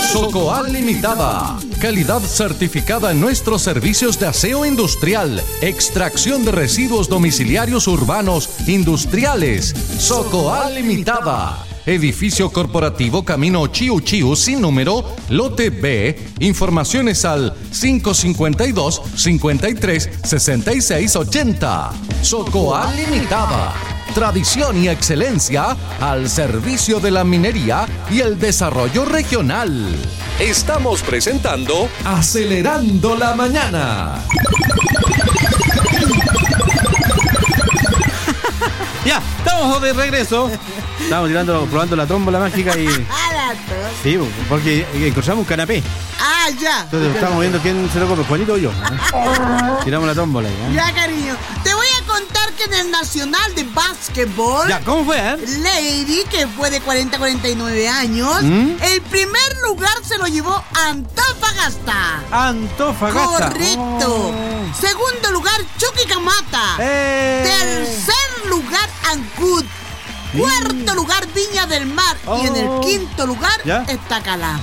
Socoal Limitada. Calidad certificada en nuestros servicios de aseo industrial, extracción de residuos domiciliarios urbanos, industriales. Socoal Limitada. Edificio corporativo Camino Chiu Chiu sin número, lote B. Informaciones al 552-53-6680. Socoal Limitada. Tradición y excelencia al servicio de la minería y el desarrollo regional. Estamos presentando Acelerando la Mañana. Ya, estamos de regreso. Estamos probando la tómbola mágica y... Sí, porque encontramos un canapé. Ah, ya. Entonces estamos viendo quién se lo come, Juanito o yo. Tiramos la tómbola. Ya, cariño. Te voy a contar que en el Nacional de Básquetbol... Ya, ¿cómo fue, Lady, que fue de 40-49 años, el primer lugar se lo llevó Antofagasta. Antofagasta. Correcto. Segundo lugar, Chuquicamata. Tercer lugar, Ancud. Cuarto lugar, Viña del Mar. Y en el quinto lugar está Calama.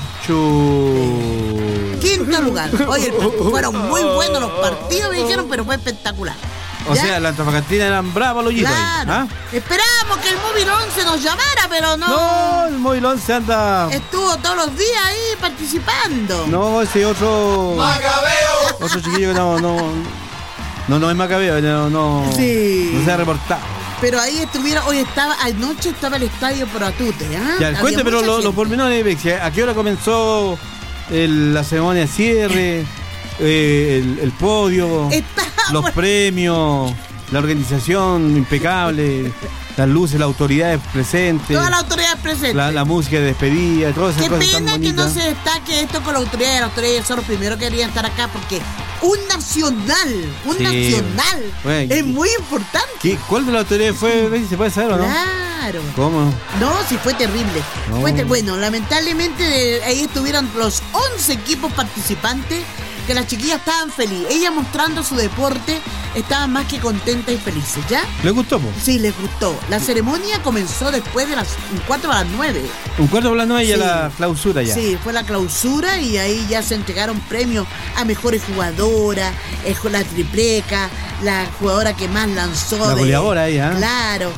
Quinto lugar. Oye, fueron muy buenos los partidos, me dijeron, pero fue espectacular. O sea, la Antofagastina eran bravos los hitos. Claro. Esperábamos que el Móvil 11 nos llamara, pero no. No, el Móvil 11 anda... Estuvo todos los días ahí participando. No, ese otro... ¡Macabeo! Otro chiquillo que no es Macabeo, no se ha reportado. Pero ahí estuvieron, anoche estaba el estadio Proatute, Ya, cuente, pero los pormenores, ¿a qué hora comenzó la ceremonia de cierre, el podio, los premios, la organización impecable, las luces, las autoridades presentes? Todas las autoridades presentes. La música de despedida, todas esas cosas tan bonitas. Qué pena que no se destaque esto con las autoridades son los primeros que querían estar acá porque... Un nacional, bueno, es muy importante. ¿Cuál de las autoridades fue? ¿Se puede saber o no? Claro. ¿Cómo? No, sí fue terrible. No. Bueno, lamentablemente ahí estuvieron los 11 equipos participantes, que las chiquillas estaban felices. Ellas mostrando su deporte, estaban más que contentas y felices, ¿ya? ¿Les gustó, po? Sí, les gustó. La ceremonia comenzó después de un cuarto a las 9. Un cuarto a las 9 ya la clausura ya. Sí, fue la clausura y ahí ya se entregaron premios a mejores jugadoras, la tripleca, la jugadora que más lanzó. La goleadora ahí, Claro.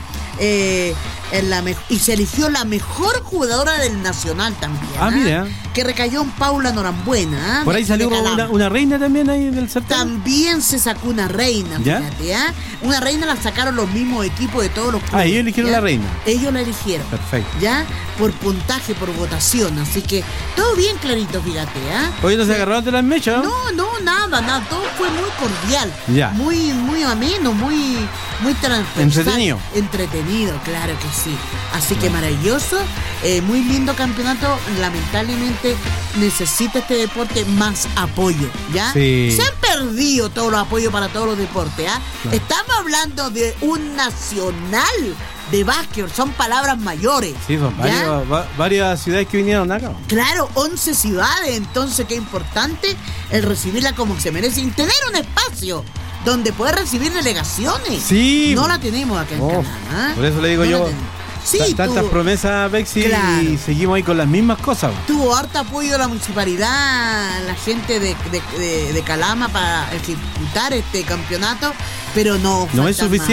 Y se eligió la mejor jugadora del Nacional también. Mira. Que recayó en Paula Norambuena. Por ahí salió una reina también ahí del certamen. También se sacó una reina, fíjate, Una reina la sacaron los mismos equipos de todos los clubes. Ellos eligieron la reina. Ellos la eligieron. Perfecto. ¿Ya? Por puntaje, por votación. Así que todo bien clarito, fíjate, Oye, ¿no se agarraron de las mechas? No, nada. Todo fue muy cordial. Ya. Muy ameno, muy transversal. Entretenido, claro que sí. Así que maravilloso, muy lindo campeonato. Lamentablemente necesita este deporte más apoyo, ¿ya? Sí. Se han perdido todos los apoyos para todos los deportes, Claro. Estamos hablando de un nacional de básquet, son palabras mayores. Sí, son varias ciudades que vinieron acá. Claro, 11 ciudades, entonces qué importante el recibirla como se merece y tener un espacio donde poder recibir delegaciones. Sí. No la tenemos acá en Canadá. Por eso le digo yo. Sí, tantas promesas, Bexi, claro. Y seguimos ahí con las mismas cosas. Tuvo harto apoyo de la municipalidad, la gente de Calama para ejecutar este campeonato, pero no es suficiente.